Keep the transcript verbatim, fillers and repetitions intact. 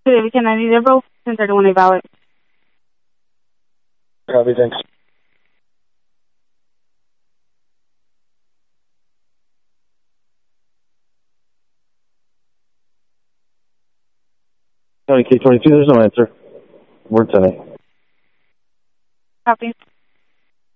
Today we can ninety zero, ten thirty-one A valid. Copy, thanks. Tony K twenty-two, there's no answer. Word today. Copy.